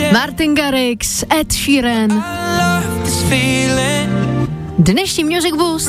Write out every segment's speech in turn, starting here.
Martin Garrix, Ed Sheeran. Dnešní Music Boost.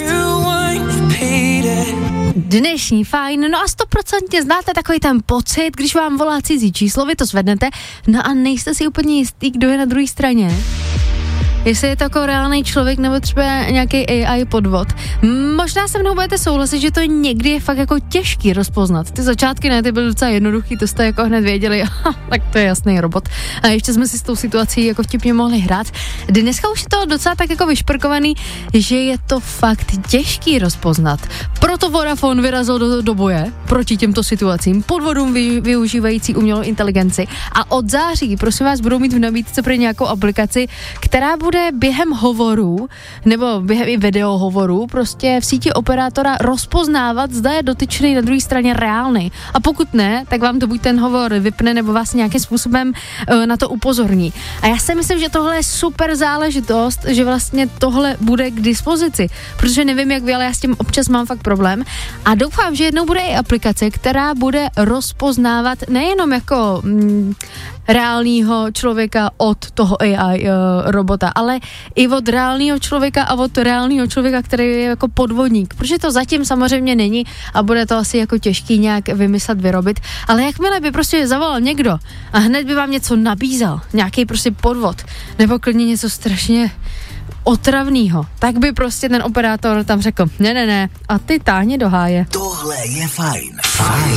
Dnešní fajn, no a 100% znáte takový ten pocit, když vám volá cizí číslo, vy to zvednete, no a nejste si úplně jistý, kdo je na druhé straně. Jestli je to jako reálný člověk nebo třeba nějaký AI podvod. Možná se mnou budete souhlasit, že to někdy je fakt jako těžký rozpoznat. Ty začátky ne, ty byly docela jednoduchý, to jste jako hned věděli, tak to je jasný robot. A ještě jsme si s tou situací jako vtipně mohli hrát. Dneska už je to docela tak jako vyšprkovaný, že je to fakt těžký rozpoznat. Proto Vodafone vyrazil do boje proti těmto situacím, podvodům využívající umělou inteligenci. A od září, prosím vás, budou mít v nabídce pro nějakou aplikaci, která bude během hovoru, nebo během i videohovoru, prostě v síti operátora rozpoznávat, zda je dotyčný na druhé straně reálný. A pokud ne, tak vám to buď ten hovor vypne, nebo vás nějakým způsobem na to upozorní. A já si myslím, že tohle je super záležitost, že vlastně tohle bude k dispozici, protože nevím jak vy, ale já s tím občas mám fakt problém. A doufám, že jednou bude i aplikace, která bude rozpoznávat nejenom jako reálního člověka od toho AI robota, ale i od reálného člověka a od reálného člověka, který je jako podvodník, protože to zatím samozřejmě není a bude to asi jako těžký nějak vymyslet, vyrobit, ale jakmile by prostě zavolal někdo a hned by vám něco nabízel, nějaký prostě podvod, nebo klidně něco strašně otravnýho, tak by prostě ten operátor tam řekl, ne, a ty táhni do háje. Tohle je fajn.